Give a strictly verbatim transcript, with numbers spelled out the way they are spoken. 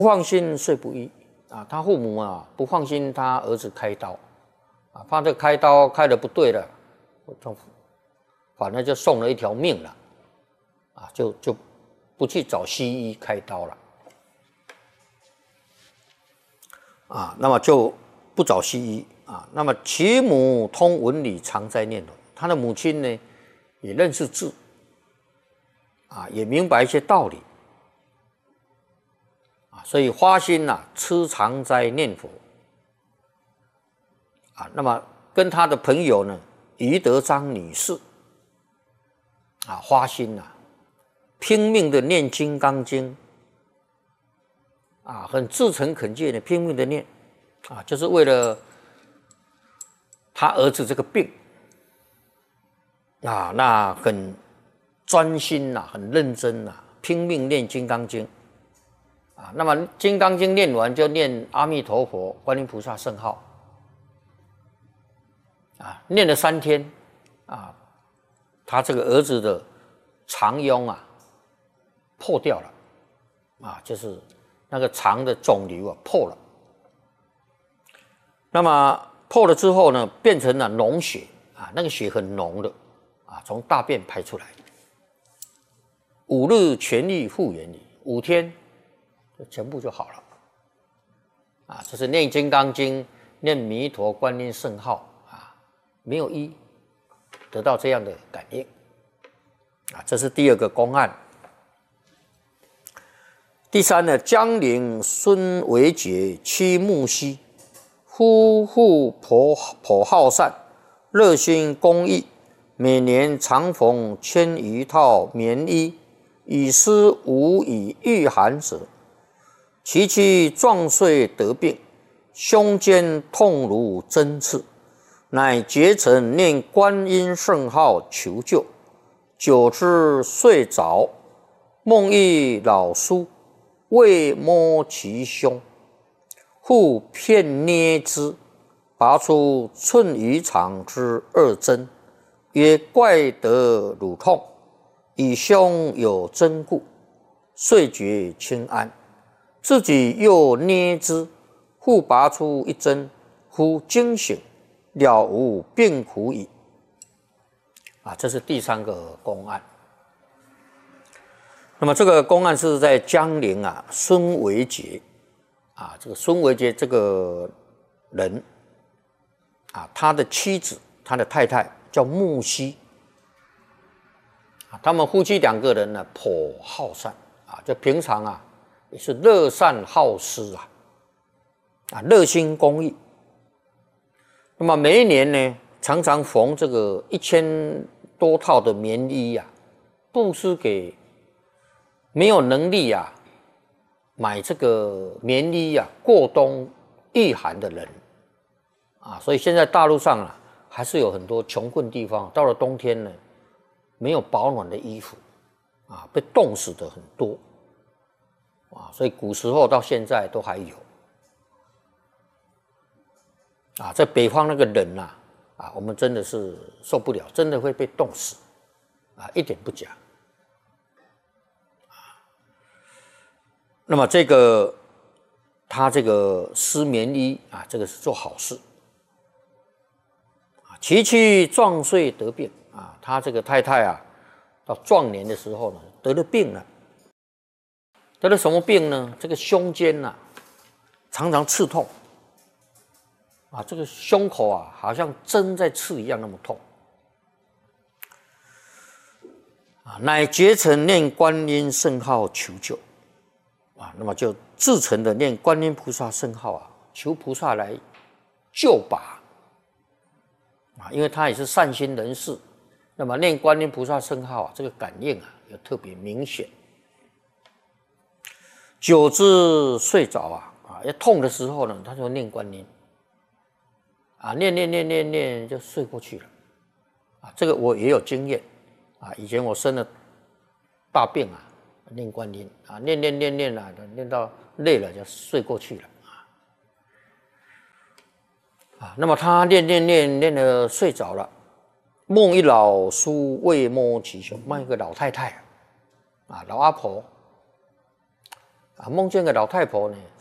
不放心睡不医啊，他父母啊不放心他儿子开刀啊，怕这开刀开的不对了，反正就送了一条命了啊，就就不去找西医开刀了啊，那么就不找西医啊。那么其母通文理，常在念头，他的母亲呢也认识字啊，也明白一些道理。所以花心呐、啊，痴常在念佛啊。那么跟他的朋友呢，余德章女士啊，花心呐、啊，拼命的念《金刚经》啊，很至诚恳切的拼命的念啊，就是为了他儿子这个病啊，那很专心呐、啊，很认真呐、啊，拼命念《金刚经》。啊，那么《金刚经》念完就念阿弥陀佛、观音菩萨圣号，啊，念了三天，啊，他这个儿子的肠痈啊破掉了，啊，就是那个肠的肿瘤啊破了。那么破了之后呢，变成了脓血啊，那个血很浓的啊，从大便排出来。五日全力复原矣，五天。全部就好了，啊，这是念《金刚经》、念弥陀观音圣号啊，没有医，得到这样的感应，啊，这是第二个公案。第三呢，江陵孙维杰妻木兮，夫妇颇颇好善，热心公益，每年常缝千余套棉衣，以施无以御寒者。其妻壮岁得病，胸间痛如针刺，乃竭诚念观音圣号求救。久之睡着，梦遇老叔，未摸其胸，复片捏之，拔出寸余长之二针，曰：怪得乳痛，以胸有针故，遂觉轻安。自己又捏之，复拔出一针，忽惊醒，了无病苦矣。啊，这是第三个公案。那么这个公案是在江陵啊，孙维杰啊，这个孙维杰这个人啊，他的妻子，他的太太叫木兮啊，他们夫妻两个人呢，颇好善啊，就平常啊。也是乐善好施啊，啊，热心公益。那么每一年呢，常常缝这个一千多套的棉衣啊，布施给没有能力啊买这个棉衣啊过冬御寒的人啊。所以现在大陆上啊，还是有很多穷困地方，到了冬天呢，没有保暖的衣服啊，被冻死的很多。啊，所以古时候到现在都还有啊，在北方那个冷呐，啊，我们真的是受不了，真的会被冻死啊，一点不假。那么这个他这个施棉衣啊，这个是做好事啊。其妻壮岁得病啊，他这个太太啊，到壮年的时候呢，得了病了。得了什么病呢？这个胸间呐、啊，常常刺痛啊，这个胸口啊，好像针在刺一样那么痛啊，乃竭诚念观音圣号求救啊，那么就至诚的念观音菩萨圣号啊，求菩萨来救拔啊，因为他也是善心人士，那么念观音菩萨圣号啊，这个感应啊，也特别明显。久之睡着啊，啊，要痛的时候呢，他就念观音，啊，念念念念念就睡过去了，啊，这个我也有经验，啊，以前我生了大病啊，念观音啊，念念念念啊，念到累了就睡过去了，啊，啊，那么他念念念念了睡着了，梦一老叔未摸其胸，梦一个老太太，啊，老阿婆。 啊，梦见个老太婆呢，